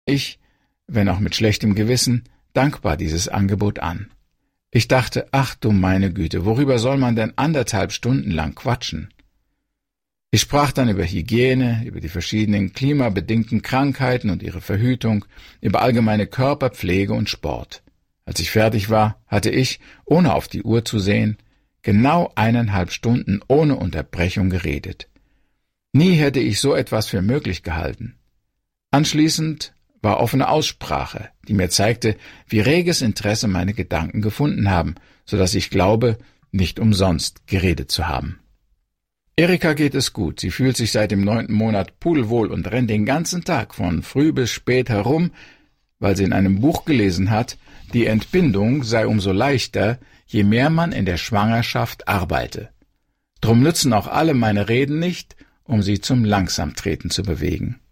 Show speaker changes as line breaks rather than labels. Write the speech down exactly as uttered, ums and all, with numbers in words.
Ich, wenn auch mit schlechtem Gewissen, dankbar dieses Angebot an. Ich dachte, ach du meine Güte, worüber soll man denn anderthalb Stunden lang quatschen? Ich sprach dann über Hygiene, über die verschiedenen klimabedingten Krankheiten und ihre Verhütung, über allgemeine Körperpflege und Sport. Als ich fertig war, hatte ich, ohne auf die Uhr zu sehen, genau eineinhalb Stunden ohne Unterbrechung geredet. Nie hätte ich so etwas für möglich gehalten. Anschließend war offene Aussprache, die mir zeigte, wie reges Interesse meine Gedanken gefunden haben, so dass ich glaube, nicht umsonst geredet zu haben. Erika geht es gut, sie fühlt sich seit dem neunten Monat pudelwohl und rennt den ganzen Tag von früh bis spät herum, weil sie in einem Buch gelesen hat, die Entbindung sei umso leichter, je mehr man in der Schwangerschaft arbeite. Drum nützen auch alle meine Reden nicht, um sie zum Langsamtreten zu bewegen.